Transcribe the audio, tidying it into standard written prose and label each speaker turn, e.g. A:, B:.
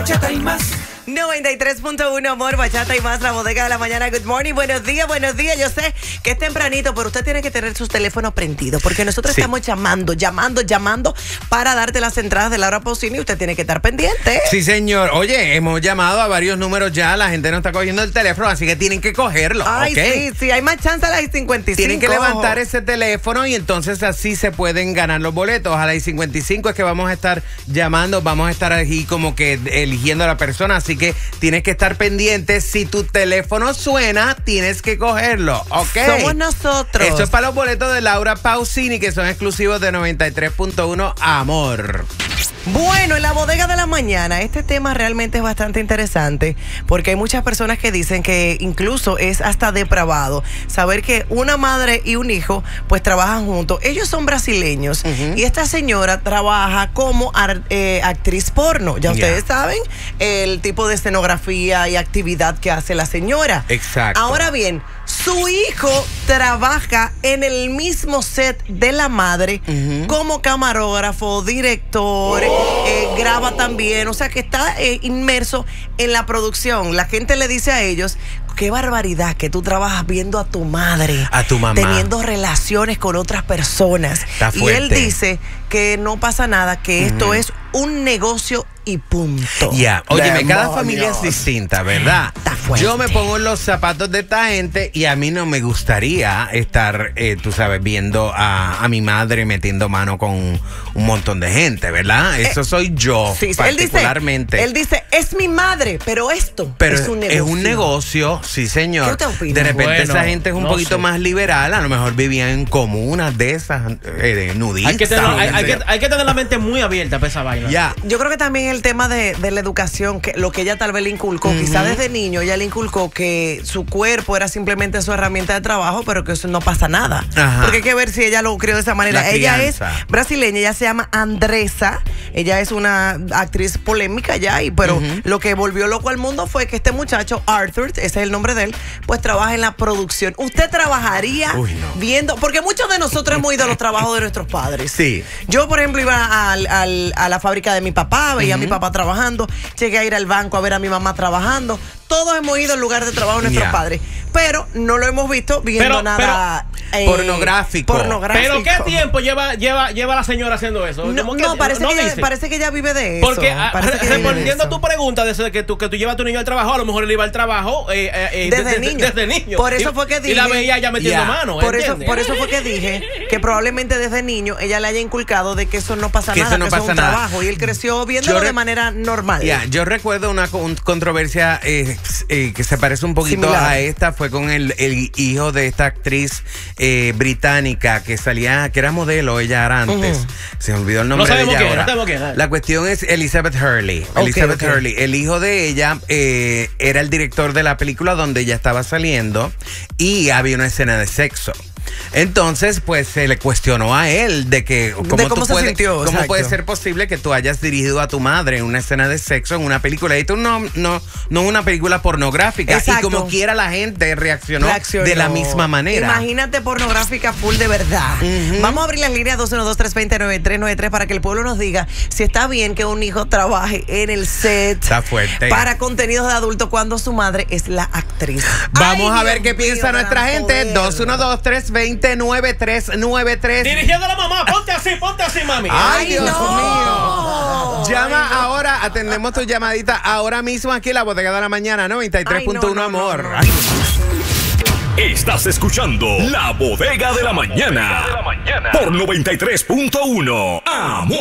A: Bachata y más.
B: 93.1 Amor, Bachata y más, la bodega de la mañana. Good morning, buenos días. Yo sé que es tempranito, pero usted tiene que tener sus teléfonos prendidos, porque nosotros estamos llamando para darte las entradas de Laura Pausini y usted tiene que estar pendiente.
C: Sí, señor. Oye, hemos llamado a varios números ya, la gente no está cogiendo el teléfono, así que tienen que cogerlo.
B: Ay,
C: ¿okay?
B: sí, hay más chance a las 55.
C: Tienen que levantar ese teléfono y entonces así se pueden ganar los boletos. A las 55 es que vamos a estar llamando, vamos a estar aquí como que eligiendo a la persona, así que tienes que estar pendiente. Si tu teléfono suena, tienes que cogerlo, ¿ok?
B: Somos nosotros.
C: Esto es para los boletos de Laura Pausini, que son exclusivos de 93.1 Amor.
B: Bueno, en la bodega de la mañana, este tema realmente es bastante interesante, porque hay muchas personas que dicen que incluso es hasta depravado saber que una madre y un hijo pues trabajan juntos. Ellos son brasileños y esta señora trabaja como actriz porno. Ya ustedes saben el tipo de escenografía y actividad que hace la señora.
C: Exacto.
B: Ahora bien, su hijo trabaja en el mismo set de la madre como camarógrafo, director, graba también, o sea que está inmerso en la producción. La gente le dice a ellos: qué barbaridad que tú trabajas viendo a tu madre,
C: a tu mamá,
B: teniendo relaciones con otras personas.
C: Está fuerte.
B: Y él dice que no pasa nada, que esto es un negocio y punto.
C: Ya, óyeme, cada familia es distinta, ¿verdad?
B: Está fuerte.
C: Yo me pongo en los zapatos de esta gente y a mí no me gustaría estar, tú sabes, viendo a mi madre metiendo mano con un montón de gente, ¿verdad? Eso soy yo,
B: sí,
C: particularmente.
B: Él dice, es mi madre, pero esto es un negocio.
C: Es un negocio, sí, señor.
B: ¿Qué usted opina?
C: De repente esa gente es un
D: no
C: poquito
D: sé.
C: más liberal, a lo mejor vivían en comunas de esas, nudistas.
D: Hay que tener la mente muy abierta para esa vaina.
C: Ya.
B: Yo creo que también el tema de la educación, que lo que ella tal vez le inculcó, quizás desde niño ella le inculcó que su cuerpo era simplemente su herramienta de trabajo, pero que eso no pasa nada.
C: Ajá.
B: Porque hay que ver si ella lo crió de esa manera.
C: La
B: Ella es
C: crianza.
B: brasileña, ella se llama Andressa, ella es una actriz polémica ya, pero lo que volvió loco al mundo fue que este muchacho, Arthur, ese es el nombre de él, pues trabaja en la producción. ¿Usted trabajaría viendo? Porque muchos de nosotros hemos ido a los trabajos de nuestros padres.
C: Sí.
B: Yo, por ejemplo, iba a la fábrica de mi papá, veía a mi papá trabajando, llegué a ir al banco a ver a mi mamá trabajando. Todos hemos ido al lugar de trabajo de nuestros padres, pero no lo hemos visto viendo nada
C: pornográfico.
D: Pero ¿qué tiempo lleva la señora haciendo eso?
B: Parece que ella vive de eso.
D: Porque respondiendo a
B: tu
D: tu pregunta, desde que tú llevas a tu niño al trabajo, a lo mejor él iba al trabajo
B: desde niño. Por eso fue que dije.
D: Y la veía ya metiendo mano.
B: Por eso fue que dije que probablemente desde niño ella le haya inculcado de que eso no pasa nada, que eso es un trabajo. Y él creció viéndolo de manera normal.
C: Yo recuerdo una controversia que se parece un poquito
B: similar
C: a esta, fue con el hijo de esta actriz británica que salía, que era modelo, ella era antes. Se me olvidó el nombre de ella ahora. La cuestión es Elizabeth Hurley. Hurley. El hijo de ella era el director de la película donde ella estaba saliendo y había una escena de sexo. Entonces, pues se le cuestionó a él de que cómo puede ser posible que tú hayas dirigido a tu madre en una escena de sexo en una película. Y tú no una película pornográfica.
B: Exacto.
C: Y como quiera la gente reaccionó de la misma manera.
B: Imagínate pornográfica full de verdad. Vamos a abrir las líneas 212-320-9393 para que el pueblo nos diga si está bien que un hijo trabaje en el set.
C: Está fuerte.
B: Para contenidos de adulto cuando su madre es la actriz.
C: Vamos a ver qué piensa nuestra gente. 212-320-9393.
D: Dirigiendo a la mamá, ponte así, mami.
C: Ay, Dios mío. Llama ahora, atendemos tu llamadita ahora mismo aquí en la bodega de la mañana, 93.1 Amor.
A: Estás escuchando La Bodega de la Mañana por 93.1 Amor.